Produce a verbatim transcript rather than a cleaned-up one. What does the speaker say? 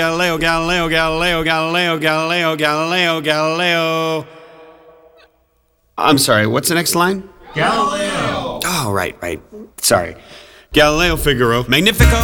Galileo, Galileo, Galileo, Galileo, Galileo, Galileo, Galileo. I'm sorry, what's the next line? Galileo. Oh, right, right. Sorry. Galileo Figaro, Magnifico.